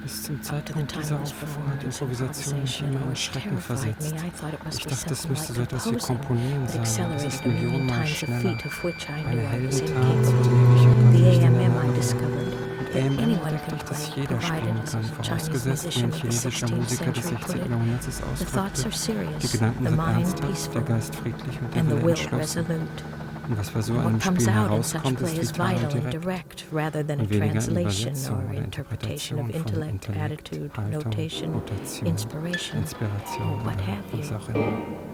Bis zum Up to the Zeitpunkt time dieser it was Aufführung hat performed, Improvisation mich immer in which Schrecken terrified me. versetzt. I thought it must Ich be dachte, es something müsste like so etwas wie composing, Komponieren but sein, und es accelerated ist a million millionenmal times a schneller. feat of which I Eine knew I was Heldentat, zu incapable. der ich in Gott The nicht in der AMM I Lage war. discovered Mit that AMM anyone entdeckte can ich, dass play, jeder provided, spielen as kann, a Chinese vorausgesetzt, wie musician ein of the chinesischer 16th Musiker des century put 16. it. Jahrhunderts es The thoughts ausdrückte. are Die serious, Gedanken the sind mind ernsthaft, der peaceful, Geist friedlich und der and the Wille will entschlossen. resolute. Und was bei so And what einem comes Spiel out in such herauskommt, ist play is vital und vital and direkt direct, rather than a und weniger in translation Übersetzung or oder interpretation of Interpretation von intellect, Intellekt, attitude, Haltung, notation, Notation, inspiration, or Inspiration what oder have was you. auch immer.